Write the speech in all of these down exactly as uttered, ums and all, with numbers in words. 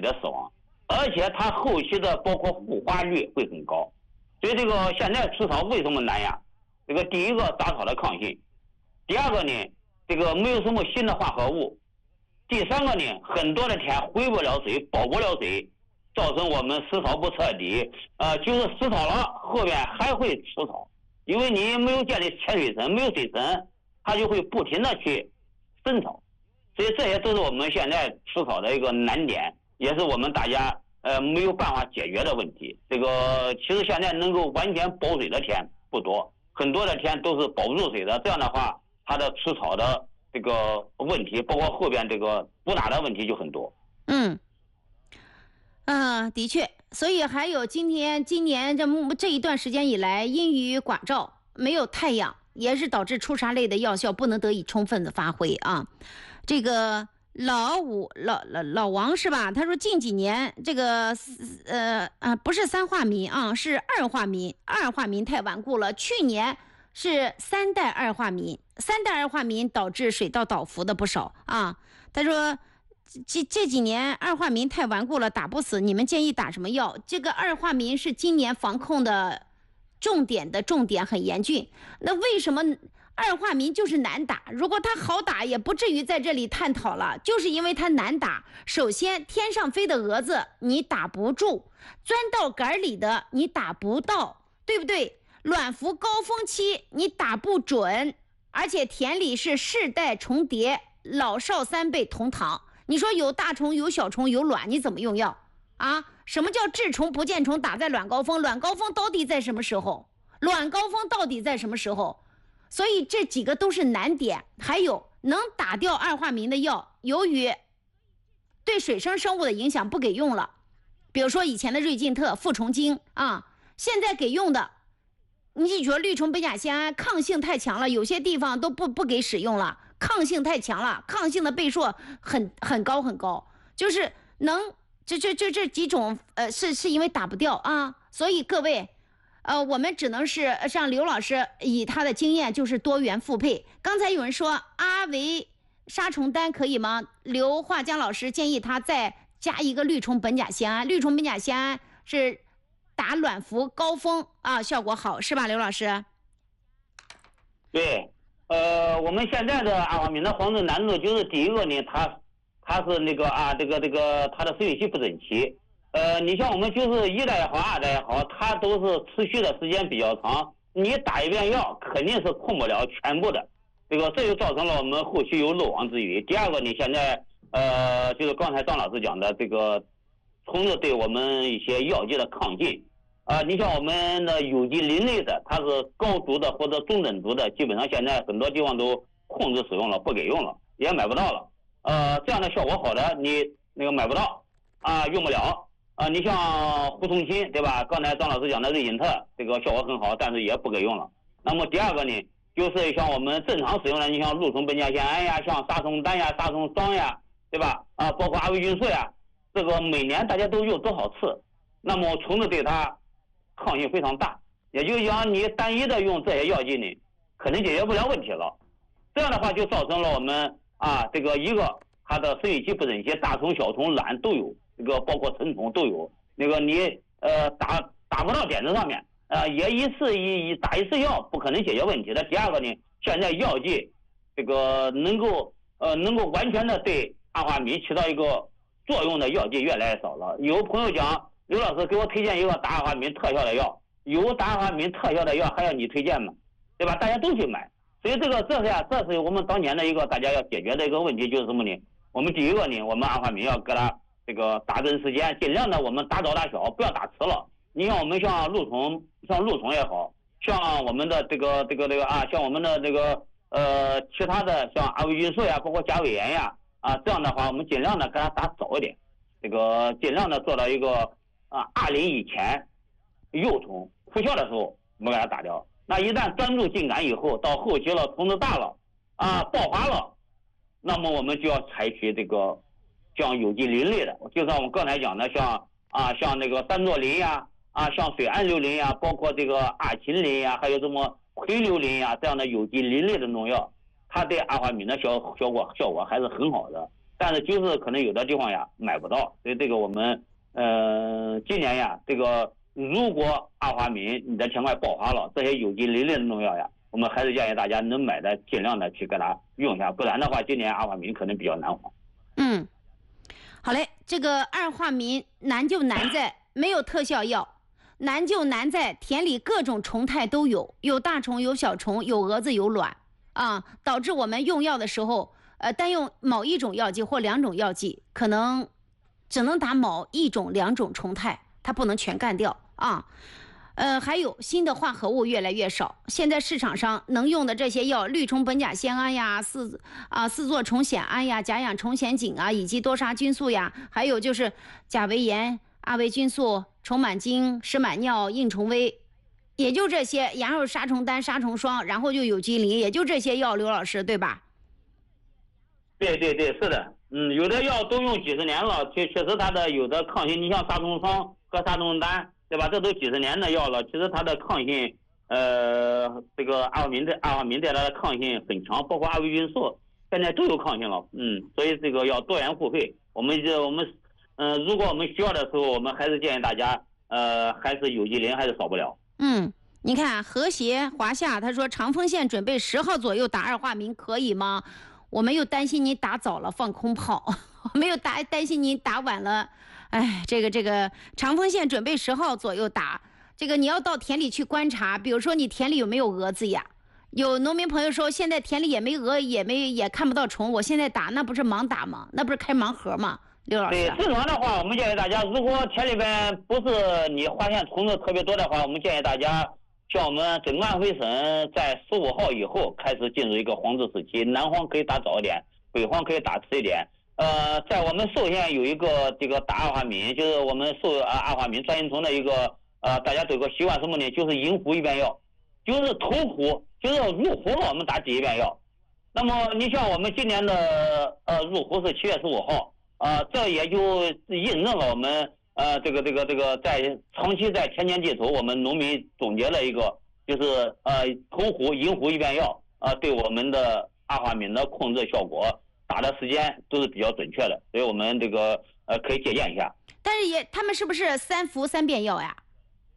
的死亡，而且它后期的包括复花率会很高。所以这个现在除草为什么难呀？这个第一个杂草的抗性，第二个呢，这个没有什么新的化合物，第三个呢，很多的田回不了水，保不了水，造成我们施草不彻底，呃，就是施草了后边还会吃草，因为你没有建立潜水层，没有水层，它就会不停的去生草，所以这些都是我们现在施草的一个难点，也是我们大家呃没有办法解决的问题。这个其实现在能够完全保水的田不多，很多的田都是保不住水的，这样的话，它的吃草的这个问题，包括后边这个补打的问题就很多。 嗯，啊、呃，的确，所以还有今天今年这这一段时间以来，阴雨寡照，没有太阳，也是导致出沙类的药效不能得以充分的发挥啊。这个老五老老老王是吧？他说近几年这个呃啊不是三化民啊，是二化民，二化民太顽固了。去年是三代二化民，三代二化民导致水稻倒伏的不少啊。他说这这几年二化民太顽固了，打不死，你们建议打什么药？这个二化民是今年防控的重点的重点，很严峻。那为什么二化民就是难打？如果它好打，也不至于在这里探讨了，就是因为它难打。首先，天上飞的蛾子你打不住，钻到杆里的你打不到，对不对？卵伏高峰期你打不准，而且田里是世代重叠，老少三辈同堂。你说有大虫有小虫有卵，你怎么用药啊？什么叫治虫不见虫？打在卵高峰，卵高峰到底在什么时候？卵高峰到底在什么时候？所以这几个都是难点。还有能打掉二化民的药，由于对水生生物的影响不给用了，比如说以前的瑞劲特、复虫精啊，现在给用的，你觉得氯虫苯甲酰胺抗性太强了，有些地方都不不给使用了，抗性太强了，抗性的倍数很很高很高，就是能这这这这几种呃是是因为打不掉啊，所以各位。呃，我们只能是像刘老师以他的经验，就是多元复配。刚才有人说阿维杀虫丹可以吗？刘化江老师建议他再加一个氯虫苯甲酰胺，氯虫苯甲酰胺是打卵伏高峰啊，效果好，是吧，刘老师？ 对，呃，我们现在的二化民的防治难度就是第一个呢，它它是那个啊，这个这个它的生育期不整齐。呃，你像我们就是一代也好，二代也好，它都是持续的时间比较长，你打一遍药肯定是控不了全部的，这个这就造成了我们后期有漏网之鱼。第二个，你现在呃，就是刚才张老师讲的这个虫子对我们一些药剂的抗性啊、呃，你像我们的有机磷类的，它是高毒的或者中等毒的，基本上现在很多地方都控制使用了，不给用了，也买不到了。呃，这样的效果好的你那个买不到啊，用不了。啊、呃，你像胡松锌对吧？刚才张老师讲的瑞劲特，这个效果很好，但是也不给用了。那么第二个呢，就是像我们正常使用的，你像氯虫苯甲酰胺呀，像杀虫丹呀、杀虫霜呀，对吧？啊，包括阿维菌素呀，这个每年大家都用多少次？那么虫子对它抗性非常大，也就是讲你单一的用这些药剂呢，可能解决不了问题了。这样的话就造成了我们啊，这个一个它的生育期不整齐，大虫、小虫、卵都有。这个包括成虫都有，那个你呃打打不到点子上面，呃也一次一打一次药不可能解决问题的。第二个呢，现在药剂这个能够呃能够完全的对二化民起到一个作用的药剂越来越少了。有朋友讲，刘老师给我推荐一个打二化民特效的药，有打二化民特效的药还要你推荐吗？对吧？大家都去买，所以这个这是呀，这是我们当年的一个大家要解决的一个问题，就是什么呢？我们第一个呢，我们二化民要给它。这个打针时间尽量的我们打早打小，不要打迟了。你像我们像鹿虫，像鹿虫也好，像我们的这个这个这个啊，像我们的这个呃其他的像阿维菌素呀，包括甲尾炎呀啊，这样的话我们尽量的给它打早一点，这个尽量的做到一个啊二龄以前幼虫出校的时候我们给它打掉。那一旦专注进感以后，到后期了虫子大了啊爆发了，那么我们就要采取这个。像有机磷类的，就像我们刚才讲的，像啊像那个三唑磷呀，啊像水桉硫磷呀，包括这个阿嗪磷呀，还有什么喹硫磷呀，这样的有机磷类的农药，它对二化民的效效果效果还是很好的。 但是就是可能有的地方呀买不到，所以这个我们呃今年呀，这个如果二化醚你的情况爆发了，这些有机磷类的农药呀，我们还是建议大家能买的尽量的去给它用一下，不然的话今年二化醚可能比较难还。 嗯，好嘞，这个二化醚难就难在没有特效药，难就难在田里各种虫态都有，有大虫有小虫，有蛾子有卵啊，导致我们用药的时候，呃，单用某一种药剂或两种药剂，可能只能打某一种两种虫态，它不能全干掉啊。呃，还有新的化合物越来越少，现在市场上能用的这些药，绿虫苯甲酰胺呀、四啊四唑虫酰胺呀、甲氧虫酰碱啊，以及多杀菌素呀，还有就是甲维盐、阿维菌素、虫螨精、石螨尿、硬虫威，也就这些，然后杀虫丹、杀虫霜，然后就有机磷，也就这些药，刘老师对吧？ 对对对，是的，嗯，有的药都用几十年了，确确实它的有的抗性，你像杀虫霜和杀虫丹，对吧？这都几十年的药了，其实它的抗性，呃，这个二化醚的二化醚带来的抗性很强，包括阿维菌素，现在都有抗性了，嗯，所以这个要多元互惠。我们这我们，嗯、呃，如果我们需要的时候，我们还是建议大家，呃，还是有机磷还是少不了。 嗯，你看和谐华夏他说长丰县准备十号左右打二化醚可以吗？我们又担心你打早了放空炮，我们又担担心你打晚了，哎，这个这个长丰县准备十号左右打，这个你要到田里去观察，比如说你田里有没有蛾子呀？有农民朋友说现在田里也没蛾，也没也看不到虫，我现在打那不是盲打吗？那不是开盲盒吗？刘老师。 对，正常的话，我们建议大家，如果田里边不是你发现虫子特别多的话，我们建议大家。像我们整个安徽省在十五号以后开始进入一个黄质时期，南黄可以打早一点，北黄可以打迟一点。呃，在我们寿县有一个这个打二化醚，就是我们寿啊二化醚专营虫的一个呃，大家都有个习惯什么呢？就是迎湖一遍药，就是头湖，就是入湖了我们打第一遍药。那么你像我们今年的呃入湖是七月十五号，呃，这也就印证了我们。呃，这个这个这个，在长期在田间地头，我们农民总结了一个，就是呃，头湖、银湖一遍药，呃，对我们的二化醚的控制效果，打的时间都是比较准确的，所以我们这个呃可以借鉴一下。 但是也，他们是不是三服三遍药呀？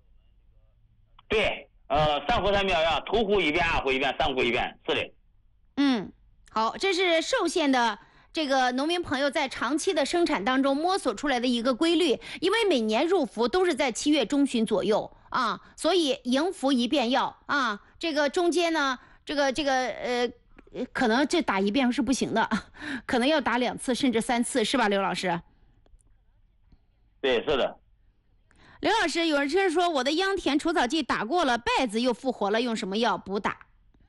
对，呃，三服三遍药，头湖一遍，二湖一遍，三湖一遍，是的。 嗯，好，这是寿县的。这个农民朋友在长期的生产当中摸索出来的一个规律，因为每年入伏都是在七月中旬左右啊，所以迎伏一遍药啊，这个中间呢，这个这个呃，可能这打一遍是不行的，可能要打两次甚至三次，是吧，刘老师？ 对，是的。 刘老师，有人就是说我的秧田除草剂打过了，稗子又复活了，用什么药补打？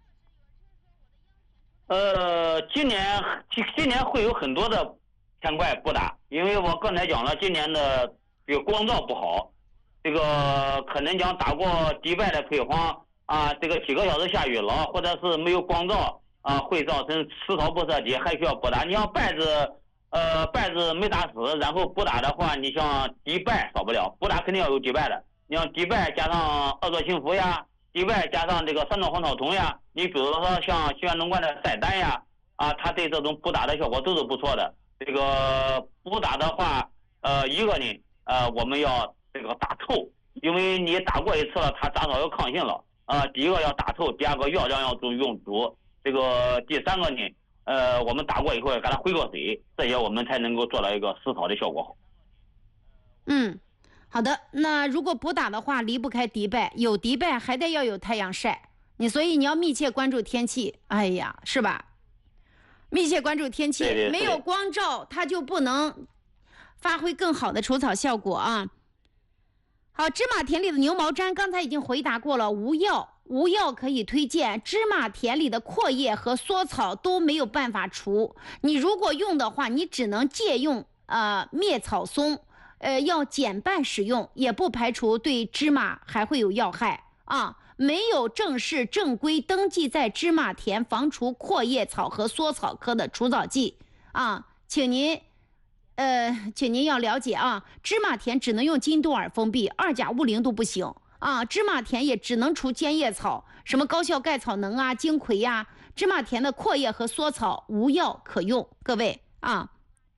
呃，今年今今年会有很多的田块不打，因为我刚才讲了，今年的这个光照不好，这个可能讲打过迪拜的配方啊，这个几个小时下雨了，或者是没有光照啊，会造成丝草不彻底，还需要补打。你像稗子，呃，稗子没打死，然后补打的话，你像迪拜少不了，补打肯定要有迪拜的，你像迪拜加上恶唑氢呋呀。迪拜加上这个三种黄草酮呀，你比如说像西安农冠的赛丹呀，啊，它对这种补打的效果都是不错的。这个补打的话，呃，一个呢，呃，我们要这个打透，因为你打过一次了，它杂草有抗性了，啊、呃，第一个要打透，第二个药量要用用足，这个第三个呢，呃，我们打过以后给它回过水，这些我们才能够做到一个丝草的效果好。 嗯。好的，那如果补打的话，离不开迪拜，有迪拜还得要有太阳晒，你所以你要密切关注天气，哎呀，是吧？密切关注天气， 对对对， 没有光照，它就不能发挥更好的除草效果啊。好，芝麻田里的牛毛毡刚才已经回答过了，无药，无药可以推荐。芝麻田里的阔叶和缩草都没有办法除，你如果用的话，你只能借用呃灭草松。呃，要减半使用，也不排除对芝麻还会有药害啊。没有正式正规登记在芝麻田防除阔叶草和缩草科的除草剂啊，请您，呃，请您要了解啊，芝麻田只能用金多尔封闭，二甲戊零都不行啊。芝麻田也只能除尖叶草，什么高效盖草能啊、荆葵呀、啊。芝麻田的阔叶和缩草无药可用，各位啊。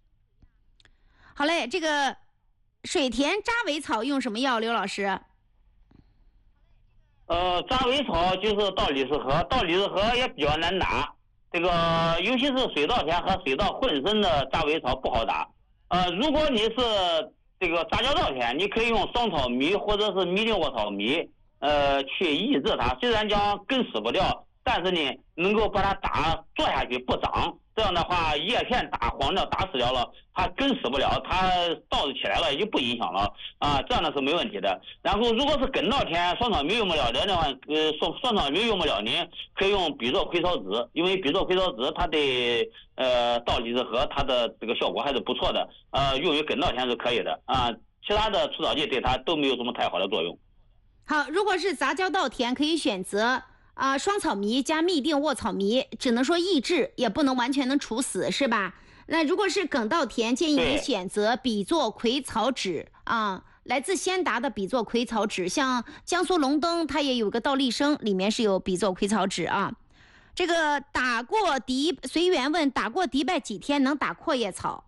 好嘞，这个水田扎尾草用什么药？刘老师？ 呃，扎尾草就是到李氏河，到李氏河也比较难打。这个尤其是水稻田和水稻混生的扎尾草不好打。呃，如果你是这个杂交稻田，你可以用双草醚或者是迷迭卧草醚，呃，去抑制它。虽然讲根死不掉，但是呢，能够把它打做下去不长。这样的话，叶片打黄掉、打死掉了，它根死不了，它稻子起来了也就不影响了啊，这样的是没问题的。然后，如果是根稻田，双草醚用不了的话，呃，双双草醚用不了呢，可以用比作葵草籽，因为比作葵草籽它对呃稻李子核它的这个效果还是不错的，呃，用于根稻田是可以的啊，其他的除草剂对它都没有什么太好的作用。 好，如果是杂交稻田，可以选择。啊、呃，双草醚加嘧啶卧草醚，只能说抑制，也不能完全能处死，是吧？那如果是梗稻田，建议你选择比作葵草籽啊，来自先达的比作葵草籽，像江苏龙登它也有个稻立生，里面是有比作葵草籽啊。这个打过敌，随缘问打过敌败几天能打阔叶草？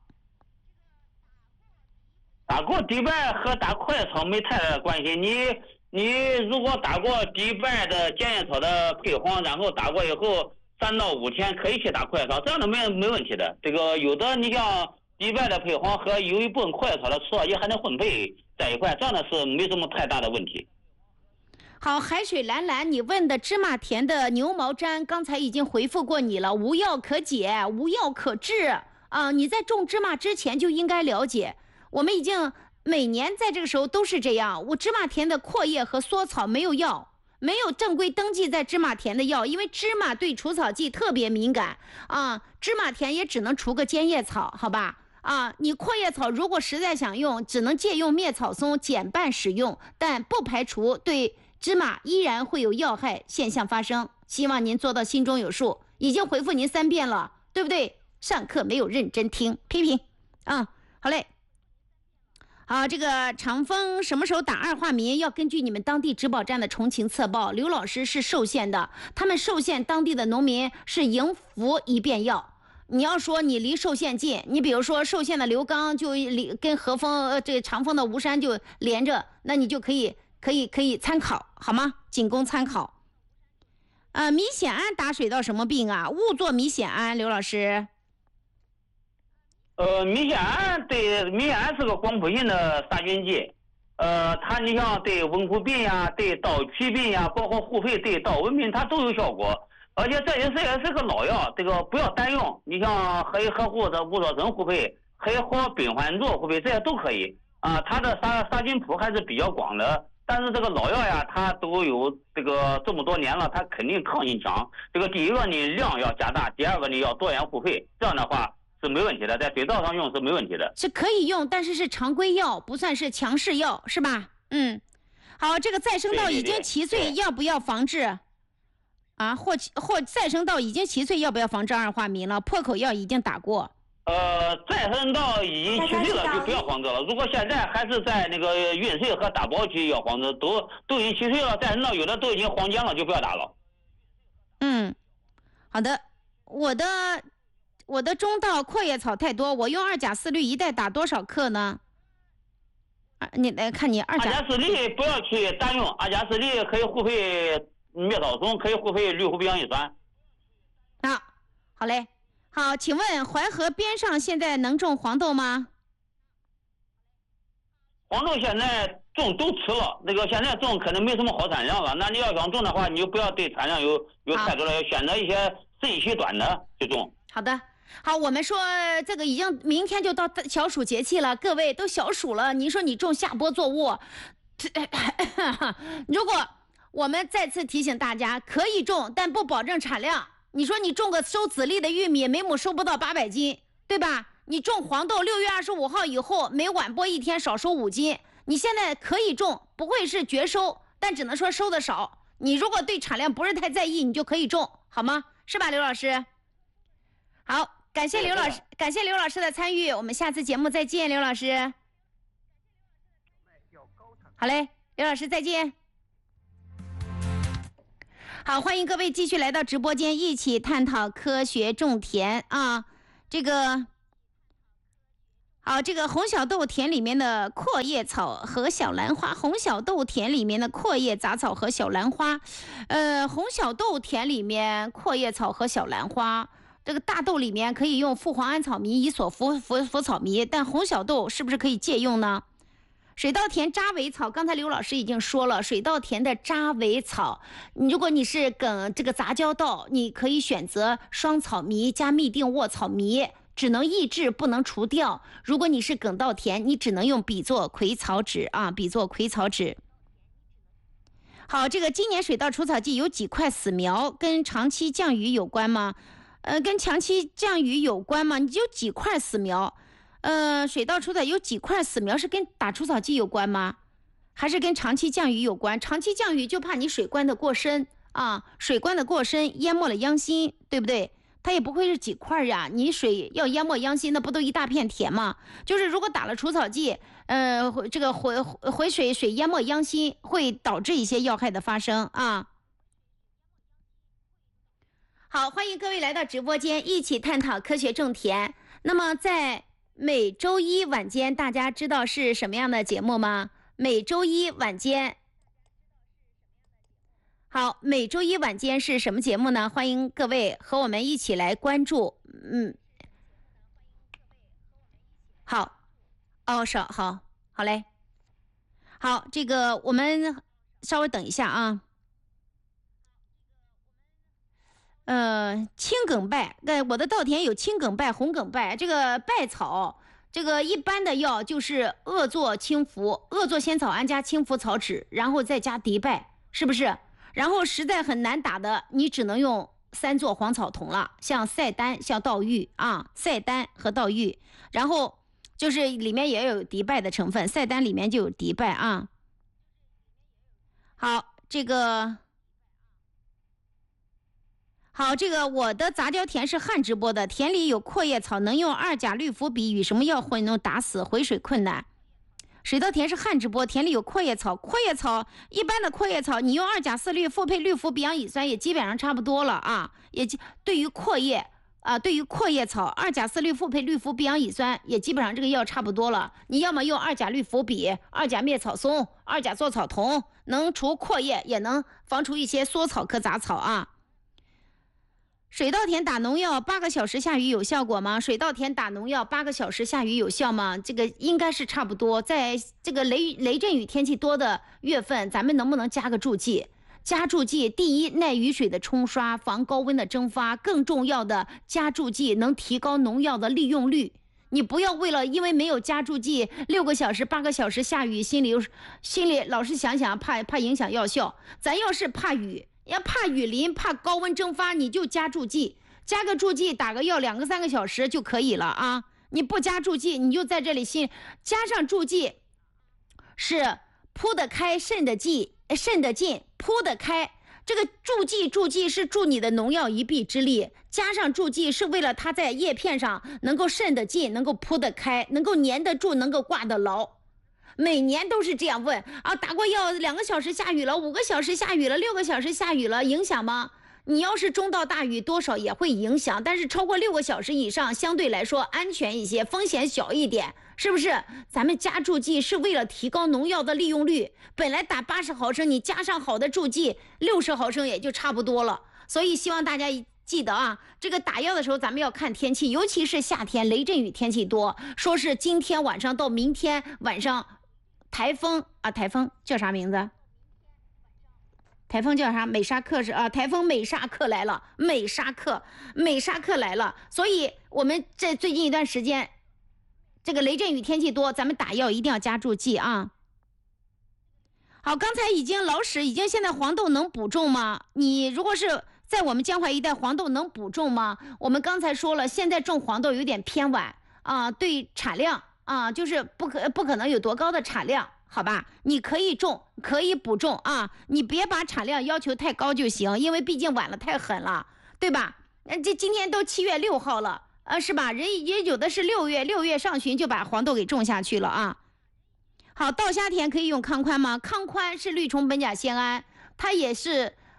打过敌败和打阔叶草没太大的关系，你。你如果打过敌败的尖叶草的配荒，然后打过以后三到五天可以去打阔叶草，这样的没没问题的。这个有的你像敌败的配荒和有一部分阔叶草的除草剂还能混配在一块，这样的是没什么太大的问题。 好，海水蓝蓝，你问的芝麻田的牛毛毡，刚才已经回复过你了，无药可解，无药可治啊！你在种芝麻之前就应该了解，我们已经。每年在这个时候都是这样，我芝麻田的阔叶和缩草没有药，没有正规登记在芝麻田的药，因为芝麻对除草剂特别敏感啊，芝麻田也只能除个尖叶草，好吧？啊，你阔叶草如果实在想用，只能借用灭草松减半使用，但不排除对芝麻依然会有药害现象发生。希望您做到心中有数，已经回复您三遍了，对不对？上课没有认真听，批评啊，好嘞。好，这个长风什么时候打二化醚？要根据你们当地植保站的重情测报。刘老师是寿县的，他们寿县当地的农民是营服一遍药。你要说你离寿县近，你比如说寿县的刘刚就离跟和风呃这长风的吴山就连着，那你就可以可以可以参考好吗？仅供参考。啊、呃，米癣胺打水稻什么病啊？误做米癣胺，刘老师。 呃，米癣胺对米癣胺是个广谱性的杀菌剂，呃，它你像对蚊枯病呀、对稻皮病呀，包括护肺对稻蚊病，它都有效果。而且这也是也是个老药，这个不要单用。你像黑合护的乌索神护肺、黑活丙环唑护肺，这些都可以啊。它的杀杀菌谱还是比较广的。但是这个老药呀，它都有这个这么多年了，它肯定抗性强。这个第一个你量要加大，第二个你要多元护肺，这样的话。是没问题的，在水稻上用是没问题的， 是可以用，但是是常规药，不算是强势药，是吧？嗯，好，这个再生稻已经齐穗，要不要防治？啊，或或再生稻已经齐穗，要不要防治二化醚了？破口药已经打过。 呃，再生稻已经齐穗了，就不要防治了。如果现在还是在那个孕穗和打苞期要防治，都都已经齐穗了，再生稻有的都已经黄尖了，就不要打了。 嗯，好的，我的。我的中稻阔叶草太多，我用二甲四氯一袋打多少克呢？啊，你来看你二甲。 二甲四氯不要去单用，二甲四氯可以护肺灭草松，可以护肺氯槲丙氧乙酸。 啊，好嘞，好，请问淮河边上现在能种黄豆吗？ 黄豆现在种都迟了，那个现在种可能没什么好产量了。那你要想种的话，你就不要对产量有有太多的，选择一些顺序短的去种。 好的。好，我们说这个已经明天就到小暑节气了，各位都小暑了，你说你种下播作物，如果我们再次提醒大家，可以种，但不保证产量。你说你种个收籽粒的玉米，每亩收不到八百斤，对吧？你种黄豆，六月二十五号以后每晚播一天少收五斤。你现在可以种，不会是绝收，但只能说收的少。你如果对产量不是太在意，你就可以种，好吗？是吧，刘老师？好。感谢刘老师，感谢刘老师的参与，我们下次节目再见，刘老师。好嘞，刘老师再见。好，欢迎各位继续来到直播间，一起探讨科学种田啊，这个。 好，这个红小豆田里面的阔叶草和小兰花，红小豆田里面的阔叶杂草和小兰花，呃，红小豆田里面阔叶草和小兰花，这个大豆里面可以用复黄胺草迷、伊索福福福草迷，但红小豆是不是可以借用呢？水稻田扎尾草，刚才刘老师已经说了，水稻田的扎尾草，如果你是梗这个杂交稻，你可以选择双草迷加嘧啶卧草迷。只能抑制，不能除掉。如果你是梗稻田，你只能用比作葵草籽啊，比作葵草籽。好，这个今年水稻除草季有几块死苗，跟长期降雨有关吗？呃，跟长期降雨有关吗？你有几块死苗？呃，水稻除草有几块死苗是跟打除草剂有关吗？还是跟长期降雨有关？长期降雨就怕你水灌的过深啊，水灌的过深淹没了秧心，对不对？它也不会是几块呀，你水要淹没秧心，那不都一大片田吗？就是如果打了除草剂，呃，这个回回水水淹没秧心，会导致一些要害的发生啊。好，欢迎各位来到直播间，一起探讨科学种田。那么在每周一晚间，大家知道是什么样的节目吗？每周一晚间。好，每周一晚间是什么节目呢？欢迎各位和我们一起来关注。嗯，好，哦，是好，好嘞，好，这个我们稍微等一下啊。呃，青梗败，呃，我的稻田有青梗败、红梗败，这个败草，这个一般的药就是恶唑清福，恶唑仙草胺加清福草酯，然后再加敌败，是不是？然后实在很难打的，你只能用三唑黄草酮了，像赛丹、像稻玉啊，赛丹和稻玉，然后就是里面也有敌败的成分，赛丹里面就有敌败啊。好，这个好，这个我的杂交田是汉直播的，田里有阔叶草，能用二甲氯氟比与什么药混用打死？回水困难。水稻田是旱直播，田里有阔叶草，阔叶草一般的阔叶草，你用二甲四氯复配氯氟比昂乙酸也基本上差不多了啊。也对于阔叶啊，对于阔叶草，二甲四氯复配氯氟比昂乙酸也基本上这个药差不多了。你要么用二甲氯氟比、二甲灭草松、二甲唑草酮，能除阔叶，也能防除一些缩草科杂草啊。水稻田打农药八个小时下雨有效果吗？水稻田打农药八个小时下雨有效吗？这个应该是差不多。在这个雷雷阵雨天气多的月份，咱们能不能加个助剂？加助剂，第一，耐雨水的冲刷，防高温的蒸发；更重要的，加助剂能提高农药的利用率。你不要为了因为没有加助剂，六个小时、八个小时下雨，心里心里老是想想怕怕影响药效。咱要是怕雨。要怕雨淋，怕高温蒸发，你就加助剂，加个助剂，打个药，两个三个小时就可以了啊！你不加助剂，你就在这里心加上助剂，是铺得开、渗得进、渗得进、铺得开。这个助剂，助剂是助你的农药一臂之力，加上助剂是为了它在叶片上能够渗得进，能够铺得开，能够粘得住，能够挂得牢。每年都是这样问啊，打过药，两个小时下雨了，五个小时下雨了，六个小时下雨了，影响吗？你要是中到大雨，多少也会影响，但是超过六个小时以上，相对来说安全一些，风险小一点，是不是？咱们加助剂是为了提高农药的利用率，本来打八十毫升，你加上好的助剂，六十毫升也就差不多了。所以希望大家记得啊，这个打药的时候咱们要看天气，尤其是夏天雷阵雨天气多，说是今天晚上到明天晚上。台风啊，台风叫啥名字？台风叫啥？美沙克是啊，台风美沙克来了，美沙克，美沙克来了。所以我们这最近一段时间，这个雷阵雨天气多，咱们打药一定要加助剂啊。好，刚才已经老史已经现在黄豆能补种吗？你如果是在我们江淮一带，黄豆能补种吗？我们刚才说了，现在种黄豆有点偏晚啊，对产量。啊，就是不可不可能有多高的产量，好吧？你可以种，可以补种啊，你别把产量要求太高就行，因为毕竟晚了太狠了，对吧？那这今天都七月六号了，呃，是吧？人也有的是六月六月上旬就把黄豆给种下去了啊。好，稻虾田可以用康宽吗？康宽是绿虫苯甲酰胺，它也是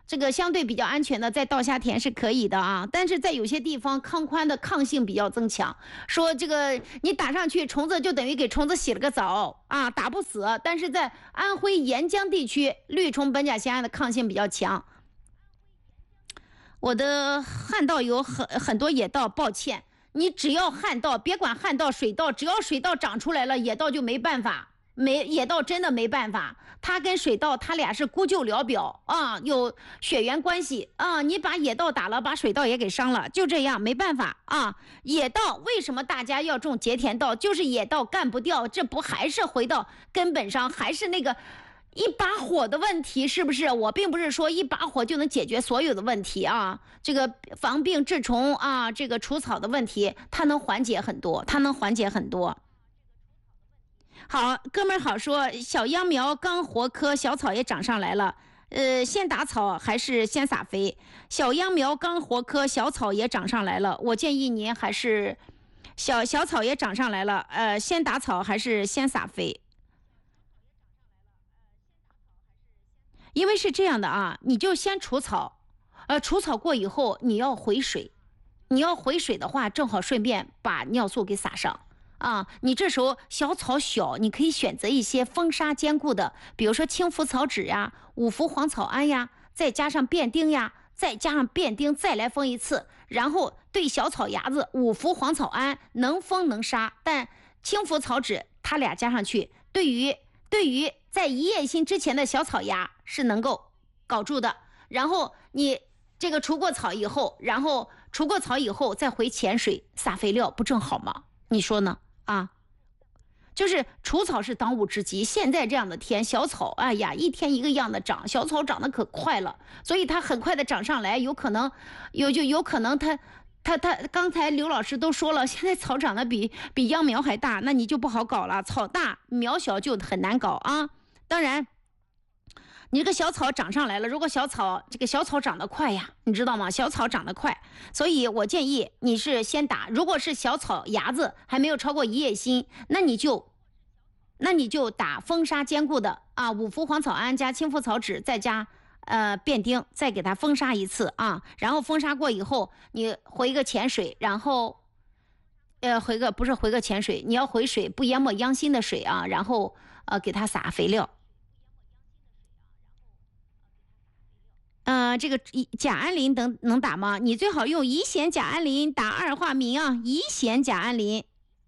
这个相对比较安全的，在稻下田是可以的啊，但是在有些地方糠宽的抗性比较增强，说这个你打上去，虫子就等于给虫子洗了个澡啊，打不死。但是在安徽沿江地区，绿虫苯甲酰胺的抗性比较强。我的旱稻有很很多野稻，抱歉，你只要旱稻，别管旱稻、水稻，只要水稻长出来了，野稻就没办法。没野稻真的没办法，它跟水稻它俩是孤旧聊表啊，有血缘关系啊。你把野稻打了，把水稻也给伤了，就这样没办法啊。野稻为什么大家要种节田稻？就是野稻干不掉，这不还是回到根本上，还是那个一把火的问题，是不是？我并不是说一把火就能解决所有的问题啊，这个防病治虫啊，这个除草的问题，它能缓解很多，它能缓解很多。好，哥们儿好说，小秧苗刚活棵，小草也长上来了，呃，先打草还是先撒肥？小秧苗刚活棵，小草也长上来了，我建议您还是小小草也长上来了，呃，先打草还是先撒肥？因为是这样的啊，你就先除草，呃，除草过以后你要回水，你要回水的话，正好顺便把尿素给撒上。啊，你这时候小草小，你可以选择一些风沙坚固的，比如说青浮草酯呀、五氟黄草胺呀，再加上变丁呀，再加上变丁，再来封一次，然后对小草芽子，五氟黄草胺能封能杀，但青浮草酯它俩加上去，对于对于在一叶心之前的小草芽是能够搞住的。然后你这个除过草以后，然后除过草以后再回浅水撒肥料，不正好吗？你说呢？啊，就是除草是当务之急。现在这样的天，小草哎呀一天一个样的长，小草长得可快了，所以它很快的长上来，有可能有就有可能它它它刚才刘老师都说了，现在草长得比比秧苗还大，那你就不好搞了，草大苗小就很难搞啊。当然你这个小草长上来了，如果小草这个小草长得快呀，你知道吗？小草长得快，所以我建议你是先打。如果是小草芽子还没有超过一叶心，那你就那你就打风沙坚固的啊，五氟黄草胺加青浮草酯，再加呃变丁，再给它风沙一次啊。然后风沙过以后，你回个浅水，然后呃回个不是回个浅水，你要回水不淹没秧心的水啊，然后呃给它撒肥料。呃，这个甲胺磷等能打吗？你最好用乙酰甲胺磷打二化醚啊，乙酰甲胺磷。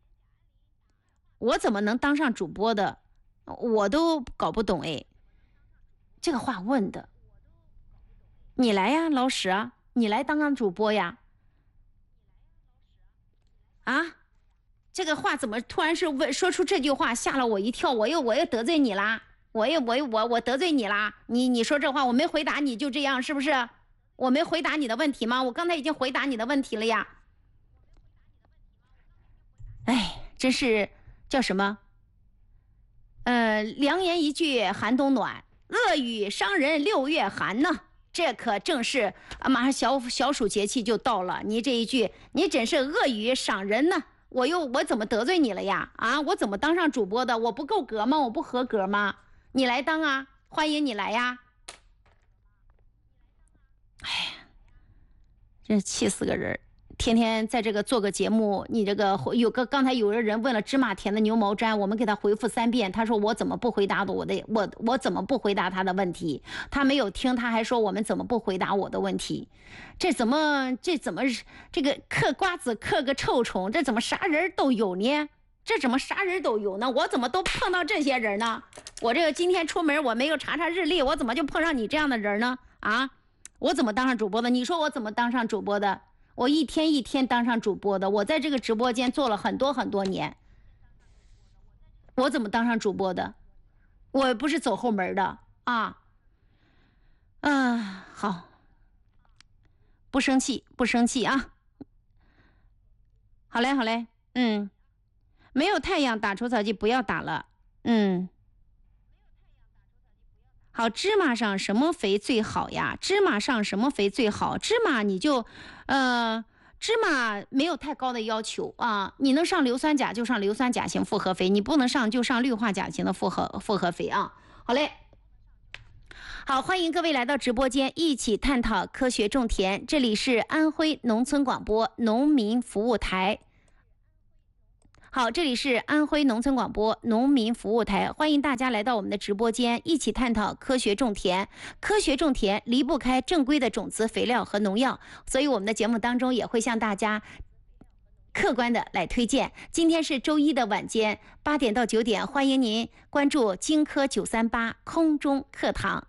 我怎么能当上主播的？我都搞不懂哎，这个话问的。你来呀，老史啊，你来当当主播呀？啊，这个话怎么突然是问说出这句话，吓了我一跳，我又我又得罪你啦？我也我我我得罪你啦？你你说这话我没回答你就这样是不是？我没回答你的问题吗？我刚才已经回答你的问题了呀。哎，真是叫什么？呃，良言一句寒冬暖，恶语伤人六月寒呢。这可正是啊，马上小小暑节气就到了，你这一句，你真是恶语伤人呢。我又我怎么得罪你了呀？啊，我怎么当上主播的？我不够格吗？我不合格吗？你来当啊，欢迎你来呀！哎呀，真气死个人！天天在这个做个节目，你这个有个刚才有个人问了芝麻田的牛毛毡，我们给他回复三遍，他说我怎么不回答我的我我怎么不回答他的问题？他没有听，他还说我们怎么不回答我的问题？这怎么这怎么这个嗑瓜子嗑个臭虫？这怎么啥人都有呢？这怎么啥人都有呢？我怎么都碰到这些人呢？我这个今天出门我没有查查日历，我怎么就碰上你这样的人呢？啊，我怎么当上主播的？你说我怎么当上主播的？我一天一天当上主播的，我在这个直播间做了很多很多年，我怎么当上主播的？我不是走后门的啊！啊，好，不生气，不生气啊！好嘞，好嘞，嗯。没有太阳打除草剂不要打了，嗯。好，芝麻上什么肥最好呀？芝麻上什么肥最好？芝麻你就，呃，芝麻没有太高的要求啊，你能上硫酸钾就上硫酸钾型复合肥，你不能上就上氯化钾型的复合复合肥啊。好嘞。 好，欢迎各位来到直播间，一起探讨科学种田。这里是安徽农村广播农民服务台。好，这里是安徽农村广播农民服务台，欢迎大家来到我们的直播间，一起探讨科学种田。科学种田离不开正规的种子、肥料和农药，所以我们的节目当中也会向大家客观的来推荐。今天是周一的晚间八点到九点，欢迎您关注荆轲九三八空中课堂。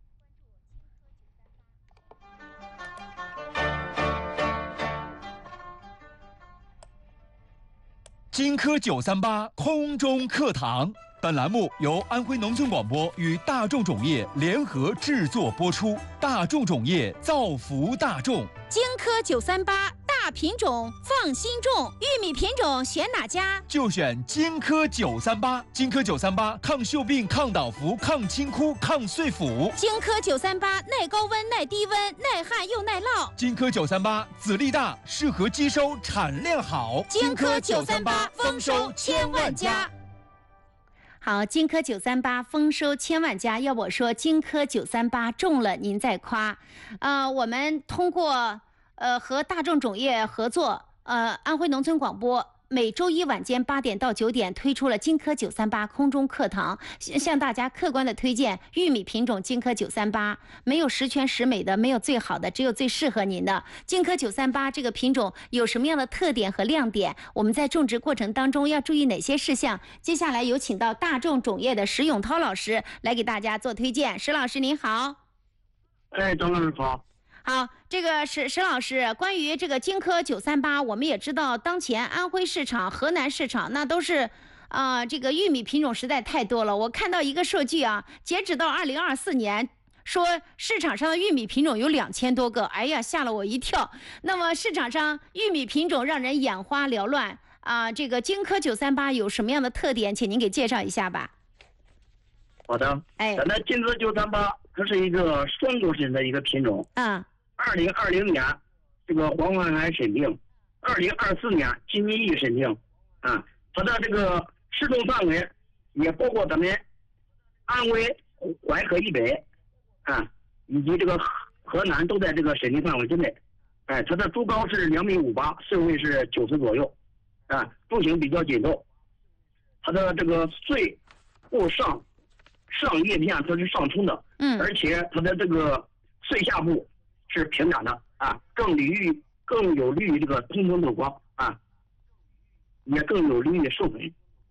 荆轲九三八空中课堂，本栏目由安徽农村广播与大众种业联合制作播出。大众种业造福大众。 荆轲九三八大品种放心种，玉米品种选哪家？ 就选荆轲九三八。荆轲九三八抗锈病、抗倒伏、抗侵枯、抗碎腐。 荆轲九三八耐高温、耐低温、耐旱又耐涝。 荆轲九三八籽粒大，适合机收，产量好。 荆轲九三八丰收千万家。好，荆轲九三八丰收千万家。要我说，荆轲九三八种了您再夸。呃，我们通过呃和大众种业合作，呃，安徽农村广播每周一晚间八点到九点推出了荆轲九三八空中课堂，向大家客观的推荐玉米品种荆轲九三八，没有十全十美的，没有最好的，只有最适合您的。荆轲九三八这个品种有什么样的特点和亮点？我们在种植过程当中要注意哪些事项？接下来有请到大众种业的石永涛老师来给大家做推荐。石老师您好。 哎，张老师好。 好，这个石石老师，关于这个荆轲九三八，我们也知道，当前安徽市场、河南市场那都是，啊、呃，这个玉米品种实在太多了。我看到一个数据啊，截止到二零二四年，说市场上的玉米品种有两千多个，哎呀，吓了我一跳。那么市场上玉米品种让人眼花缭乱啊、呃，这个荆轲九三八有什么样的特点？请您给介绍一下吧。 好的， 哎， 咱的荆轲九三八，它是一个双果审的一个品种。 嗯。 二零二零年，这个黄环海审定，二零二四年金尼益审定，啊，它的这个适种范围也包括咱们安徽淮河以北，啊，以及这个河南都在这个审定范围之内。哎，它的株高是两米五八，穗位是九十左右，啊，株型比较紧凑。它的这个穗部上上叶片它是上冲的， 嗯， 而且它的这个穗下部是平展的啊，更利于更有利于这个通风透光啊，也更有利于授粉。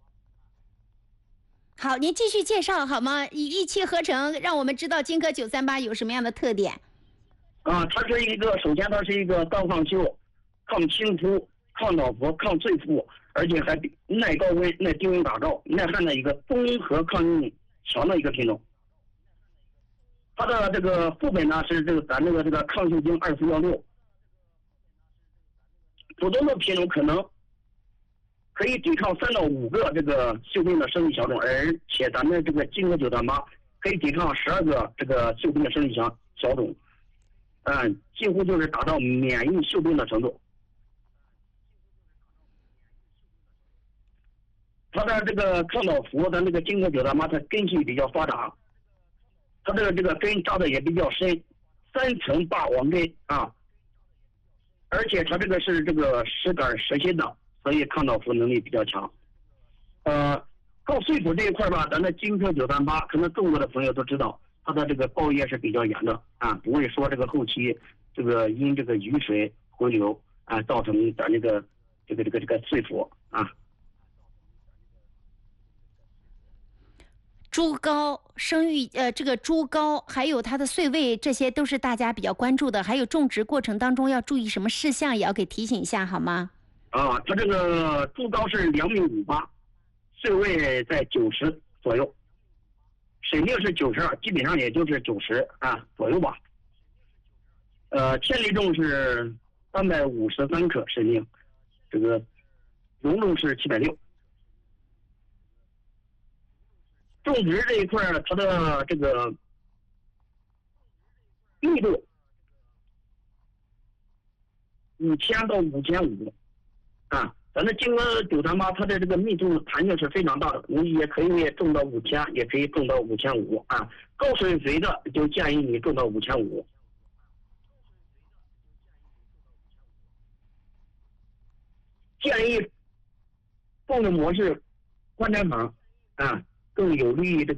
好，您继续介绍好吗？一一气呵成，让我们知道荆轲九三八有什么样的特点。 啊，它是一个，首先它是一个抗抗锈、抗侵枯、抗倒伏、抗碎腐，而且还耐高温、耐低温打照、耐旱的一个综合抗性强的一个品种。它的这个副本呢是这个咱这个这个抗锈精二四幺六，普通的品种可能可以抵抗三到五个这个锈病的生理小种，而且咱们这个荆轲九三八可以抵抗十二个这个锈病的生理小小种，嗯，几乎就是达到免疫锈病的程度。它的这个抗倒伏，咱这个荆轲九三八它根系比较发达。它的这个根扎的也比较深，三层霸王根啊，而且它这个是这个实杆实心的，所以抗倒伏能力比较强。呃，抗碎腐这一块吧，咱的荆轲九三八，可能种过的朋友都知道，它的这个包叶是比较严的啊，不会说这个后期这个因这个雨水回流啊，造成咱这个这个这个这个碎腐啊。 株高、生育，呃，这个株高还有它的穗位，这些都是大家比较关注的。还有种植过程当中要注意什么事项，也要给提醒一下，好吗？ 啊，它这个株高是两米五八，穗位在九十左右，审定是九十二，基本上也就是九十啊左右吧。呃，千粒重是三百五十三克审定，这个容重是七百六。种植这一块它的这个密度五千到五千五啊， 咱的金额九三八，它的这个密度弹性是非常大的，你也可以种到五千，也可以种到五千五啊。高水肥的就建议你种到五千五。建议种的模式，观瞻房啊，更有利于这个。